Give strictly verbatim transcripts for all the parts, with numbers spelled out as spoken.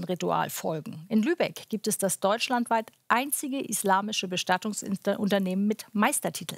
großen Ritual folgen. In Lübeck gibt es das deutschlandweit einzige islamische Bestattungsunternehmen mit Meistertitel.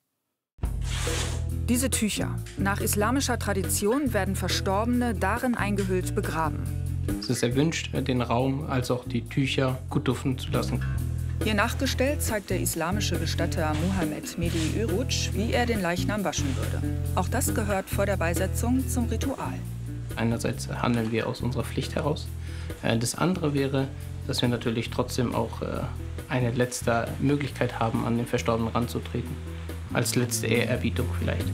Diese Tücher. Nach islamischer Tradition werden Verstorbene darin eingehüllt begraben. Es ist erwünscht, den Raum als auch die Tücher gut duften zu lassen. Hier nachgestellt zeigt der islamische Bestatter Mohammed Mehdi Öruç, wie er den Leichnam waschen würde. Auch das gehört vor der Beisetzung zum Ritual. Einerseits handeln wir aus unserer Pflicht heraus. Das andere wäre, dass wir natürlich trotzdem auch eine letzte Möglichkeit haben, an den Verstorbenen ranzutreten. Als letzte Ehrerbietung vielleicht.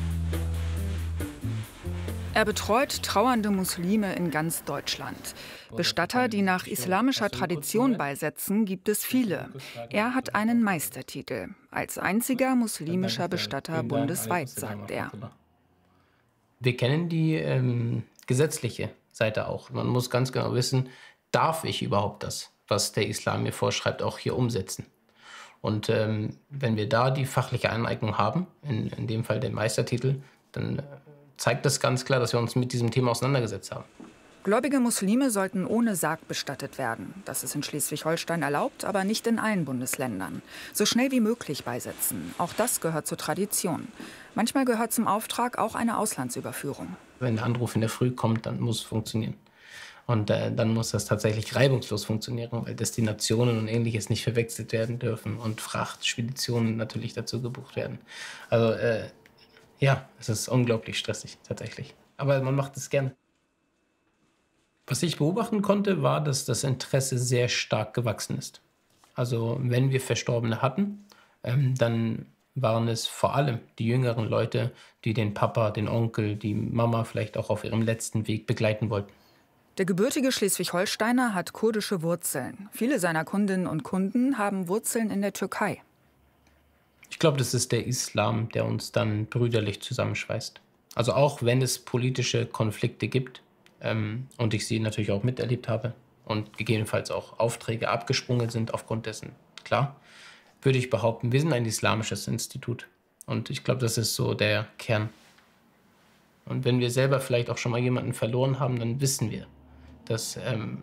Er betreut trauernde Muslime in ganz Deutschland. Bestatter, die nach islamischer Tradition beisetzen, gibt es viele. Er hat einen Meistertitel. Als einziger muslimischer Bestatter bundesweit, sagt er. Wir kennen die ähm, gesetzliche Seite auch. Man muss ganz genau wissen, darf ich überhaupt das, was der Islam mir vorschreibt, auch hier umsetzen? Und ähm, wenn wir da die fachliche Aneignung haben, in, in dem Fall den Meistertitel, dann äh, zeigt das ganz klar, dass wir uns mit diesem Thema auseinandergesetzt haben. Gläubige Muslime sollten ohne Sarg bestattet werden. Das ist in Schleswig-Holstein erlaubt, aber nicht in allen Bundesländern. So schnell wie möglich beisetzen. Auch das gehört zur Tradition. Manchmal gehört zum Auftrag auch eine Auslandsüberführung. Wenn der Anruf in der Früh kommt, dann muss es funktionieren. Und äh, dann muss das tatsächlich reibungslos funktionieren, weil Destinationen und Ähnliches nicht verwechselt werden dürfen und Frachtspeditionen natürlich dazu gebucht werden. Also äh, ja, es ist unglaublich stressig tatsächlich. Aber man macht es gerne. Was ich beobachten konnte, war, dass das Interesse sehr stark gewachsen ist. Also wenn wir Verstorbene hatten, ähm, dann waren es vor allem die jüngeren Leute, die den Papa, den Onkel, die Mama vielleicht auch auf ihrem letzten Weg begleiten wollten. Der gebürtige Schleswig-Holsteiner hat kurdische Wurzeln. Viele seiner Kundinnen und Kunden haben Wurzeln in der Türkei. Ich glaube, das ist der Islam, der uns dann brüderlich zusammenschweißt. Also auch wenn es politische Konflikte gibt ähm, und ich sie natürlich auch miterlebt habe und gegebenenfalls auch Aufträge abgesprungen sind aufgrund dessen, klar, würde ich behaupten, wir sind ein islamisches Institut. Und ich glaube, das ist so der Kern. Und wenn wir selber vielleicht auch schon mal jemanden verloren haben, dann wissen wir, dass, ähm,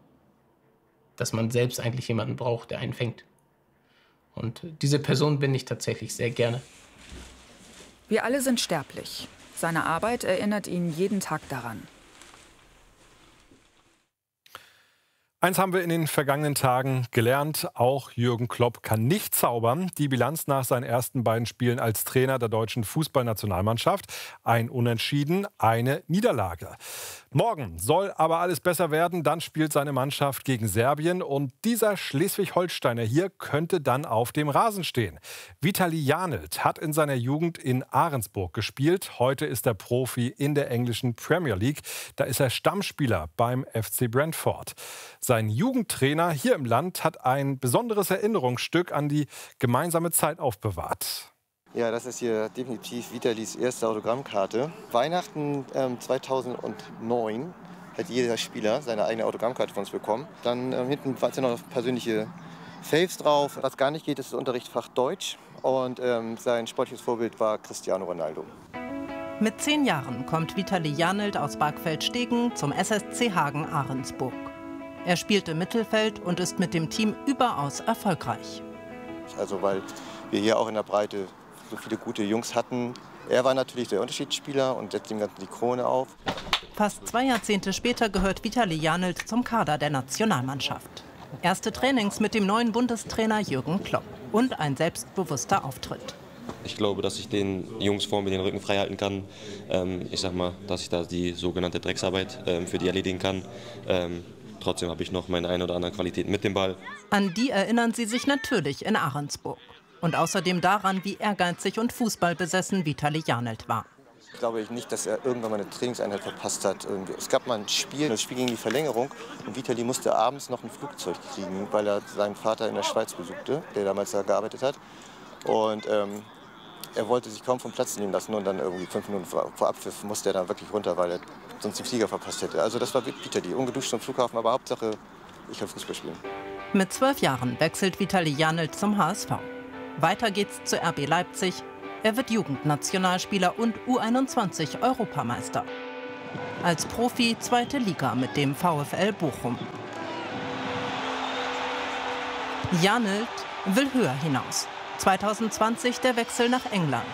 dass man selbst eigentlich jemanden braucht, der einen fängt. Und diese Person bin ich tatsächlich sehr gerne. Wir alle sind sterblich. Seine Arbeit erinnert ihn jeden Tag daran. Eins haben wir in den vergangenen Tagen gelernt, auch Jürgen Klopp kann nicht zaubern. Die Bilanz nach seinen ersten beiden Spielen als Trainer der deutschen Fußballnationalmannschaft: ein Unentschieden, eine Niederlage. Morgen soll aber alles besser werden, dann spielt seine Mannschaft gegen Serbien und dieser Schleswig-Holsteiner hier könnte dann auf dem Rasen stehen. Vitali Janelt hat in seiner Jugend in Ahrensburg gespielt, heute ist er Profi in der englischen Premier League, da ist er Stammspieler beim F C Brentford. Sein Jugendtrainer hier im Land hat ein besonderes Erinnerungsstück an die gemeinsame Zeit aufbewahrt. Ja, das ist hier definitiv Vitalis erste Autogrammkarte. Weihnachten ähm, zweitausendneun hat jeder Spieler seine eigene Autogrammkarte von uns bekommen. Dann ähm, hinten sind noch persönliche Faves drauf. Was gar nicht geht, ist das Unterrichtsfach Deutsch. Und ähm, sein sportliches Vorbild war Cristiano Ronaldo. Mit zehn Jahren kommt Vitali Janelt aus Bargfeld-Stegen zum S S C Hagen Ahrensburg. Er spielt im Mittelfeld und ist mit dem Team überaus erfolgreich. Also weil wir hier auch in der Breite so viele gute Jungs hatten. Er war natürlich der Unterschiedsspieler und setzt dem Ganzen die Krone auf. Fast zwei Jahrzehnte später gehört Vitali Janelt zum Kader der Nationalmannschaft. Erste Trainings mit dem neuen Bundestrainer Jürgen Klopp und ein selbstbewusster Auftritt. Ich glaube, dass ich den Jungs vor mir den Rücken frei halten kann. Ähm, ich sag mal, dass ich da die sogenannte Drecksarbeit ähm, für die erledigen kann. Ähm, trotzdem habe ich noch meine ein oder andere Qualitäten mit dem Ball. An die erinnern sie sich natürlich in Ahrensburg. Und außerdem daran, wie ehrgeizig und fußballbesessen Vitali Janelt war. Ich glaube nicht, dass er irgendwann mal eine Trainingseinheit verpasst hat. Es gab mal ein Spiel, das Spiel gegen die Verlängerung. Und Vitali musste abends noch ein Flugzeug kriegen, weil er seinen Vater in der Schweiz besuchte, der damals da gearbeitet hat. Und ähm, er wollte sich kaum vom Platz nehmen lassen. Und dann irgendwie fünf Minuten vor, vor Abpfiff musste er dann wirklich runter, weil er sonst den Flieger verpasst hätte. Also das war Vitali, ungeduscht zum Flughafen, aber Hauptsache, ich kann Fußball spielen. Mit zwölf Jahren wechselt Vitali Janelt zum H S V. Weiter geht's zu R B Leipzig. Er wird Jugendnationalspieler und U einundzwanzig Europameister. Als Profi zweite Liga mit dem VfL Bochum. Janelt will höher hinaus. zweitausendzwanzig der Wechsel nach England.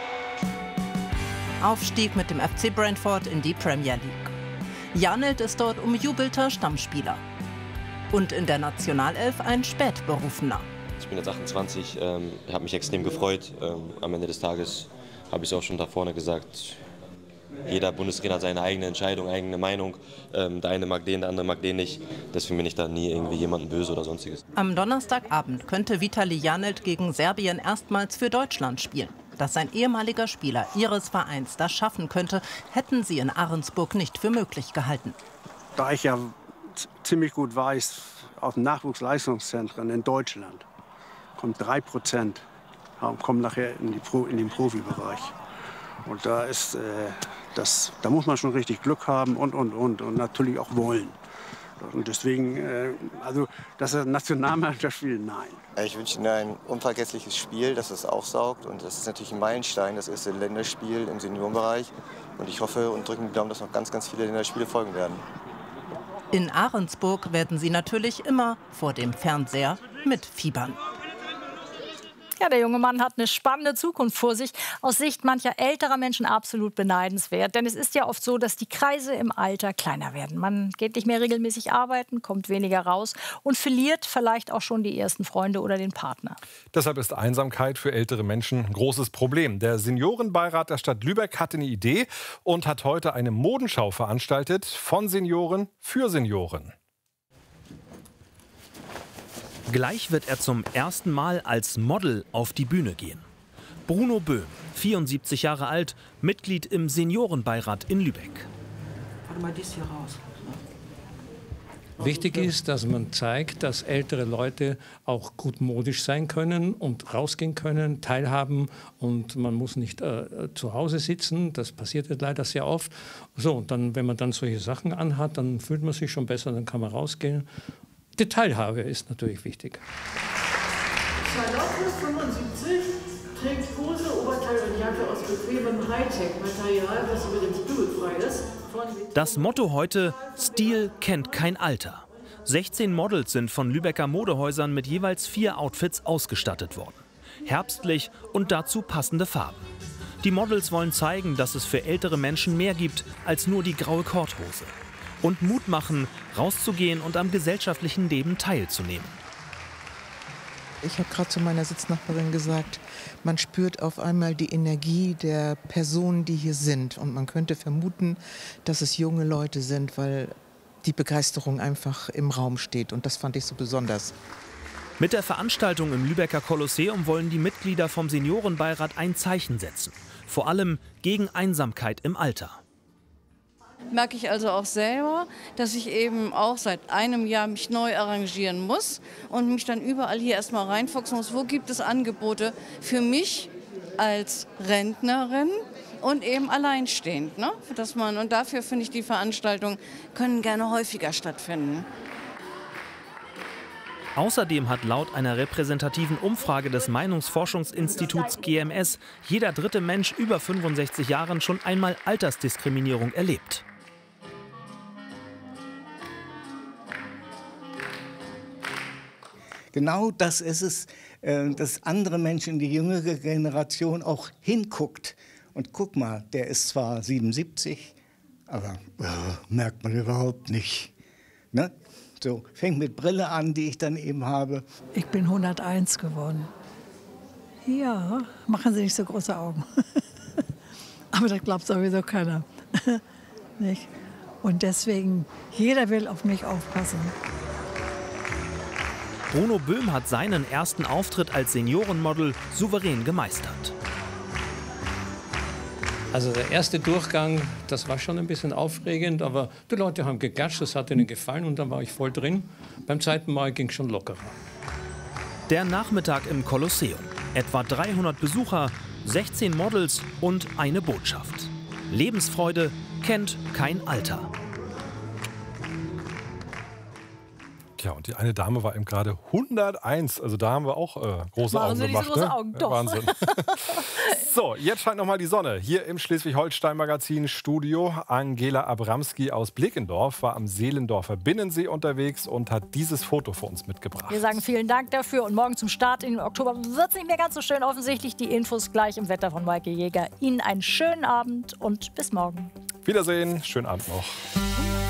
Aufstieg mit dem F C Brentford in die Premier League. Janelt ist dort umjubelter Stammspieler. Und in der Nationalelf ein Spätberufener. Ich bin jetzt achtundzwanzig, ähm, habe mich extrem gefreut. Ähm, am Ende des Tages habe ich es auch schon da vorne gesagt. Jeder Bundestrainer hat seine eigene Entscheidung, eigene Meinung. Ähm, der eine mag den, der andere mag den nicht. Deswegen bin ich da nie irgendwie jemanden böse oder sonstiges. Am Donnerstagabend könnte Vitali Janelt gegen Serbien erstmals für Deutschland spielen. Dass sein ehemaliger Spieler ihres Vereins das schaffen könnte, hätten sie in Ahrensburg nicht für möglich gehalten. Da ich ja ziemlich gut weiß, aus den Nachwuchsleistungszentren in Deutschland kommt drei Prozent, kommen nachher in, die Pro, in den Profibereich. Und da ist, äh, das, da muss man schon richtig Glück haben und, und, und, und natürlich auch wollen. Und deswegen, äh, also, dass er Nationalmannschaft spielt, nein. Ich wünsche Ihnen ein unvergessliches Spiel, das es aufsaugt. Und das ist natürlich ein Meilenstein, das erste Länderspiel im Seniorenbereich. Und ich hoffe und drücke den Daumen, dass noch ganz, ganz viele Länderspiele folgen werden. In Ahrensburg werden sie natürlich immer vor dem Fernseher mitfiebern. Ja, der junge Mann hat eine spannende Zukunft vor sich. Aus Sicht mancher älterer Menschen absolut beneidenswert. Denn es ist ja oft so, dass die Kreise im Alter kleiner werden. Man geht nicht mehr regelmäßig arbeiten, kommt weniger raus und verliert vielleicht auch schon die ersten Freunde oder den Partner. Deshalb ist Einsamkeit für ältere Menschen ein großes Problem. Der Seniorenbeirat der Stadt Lübeck hatte eine Idee und hat heute eine Modenschau veranstaltet von Senioren für Senioren. Gleich wird er zum ersten Mal als Model auf die Bühne gehen. Bruno Böhm, vierundsiebzig Jahre alt, Mitglied im Seniorenbeirat in Lübeck. Warte mal, dies hier raus. Wichtig ist, dass man zeigt, dass ältere Leute auch gut modisch sein können und rausgehen können, teilhaben und man muss nicht äh, zu Hause sitzen. Das passiert leider sehr oft. So, und dann, wenn man dann solche Sachen anhat, dann fühlt man sich schon besser, dann kann man rausgehen. Die Teilhabe ist natürlich wichtig. Charlotte, fünfundsiebzig, trägt Hose, Oberteil und Jacke aus bequemem Hightech-Material, das über dem Stuhl frei ist. Das Motto heute: Stil kennt kein Alter. sechzehn Models sind von Lübecker Modehäusern mit jeweils vier Outfits ausgestattet worden. Herbstlich und dazu passende Farben. Die Models wollen zeigen, dass es für ältere Menschen mehr gibt als nur die graue Korthose. Und Mut machen, rauszugehen und am gesellschaftlichen Leben teilzunehmen. Ich habe gerade zu meiner Sitznachbarin gesagt, man spürt auf einmal die Energie der Personen, die hier sind. Und man könnte vermuten, dass es junge Leute sind, weil die Begeisterung einfach im Raum steht. Und das fand ich so besonders. Mit der Veranstaltung im Lübecker Kolosseum wollen die Mitglieder vom Seniorenbeirat ein Zeichen setzen. Vor allem gegen Einsamkeit im Alter. Merke ich also auch selber, dass ich eben auch seit einem Jahr mich neu arrangieren muss und mich dann überall hier erstmal reinfuchsen muss. Wo gibt es Angebote für mich als Rentnerin und eben alleinstehend, ne? Dass man, und dafür finde ich, die Veranstaltungen können gerne häufiger stattfinden. Außerdem hat laut einer repräsentativen Umfrage des Meinungsforschungsinstituts G M S jeder dritte Mensch über fünfundsechzig Jahren schon einmal Altersdiskriminierung erlebt. Genau das ist es, dass andere Menschen, die jüngere Generation auch hinguckt. Und guck mal, der ist zwar siebenundsiebzig, aber äh, merkt man überhaupt nicht. Ne? So, fängt mit Brille an, die ich dann eben habe. Ich bin hunderteins geworden. Ja, machen Sie nicht so große Augen. Aber das glaubt sowieso keiner. Nicht? Und deswegen, jeder will auf mich aufpassen. Bruno Böhm hat seinen ersten Auftritt als Seniorenmodel souverän gemeistert. Also der erste Durchgang, das war schon ein bisschen aufregend, aber die Leute haben geklatscht, das hat ihnen gefallen und dann war ich voll drin. Beim zweiten Mal ging es schon lockerer. Der Nachmittag im Kolosseum. Etwa dreihundert Besucher, sechzehn Models und eine Botschaft. Lebensfreude kennt kein Alter. Tja, und die eine Dame war eben gerade hunderteins. Also da haben wir auch äh, große Machen Augen Sie gemacht. diese große Ne? Augen, doch. Wahnsinn. So, jetzt scheint noch mal die Sonne. Hier im Schleswig-Holstein-Magazin-Studio. Angela Abramski aus Blickendorf war am Seelendorfer Binnensee unterwegs und hat dieses Foto für uns mitgebracht. Wir sagen vielen Dank dafür. Und morgen zum Start in Oktober wird es nicht mehr ganz so schön. Offensichtlich die Infos gleich im Wetter von Maike Jäger. Ihnen einen schönen Abend und bis morgen. Wiedersehen, schönen Abend noch.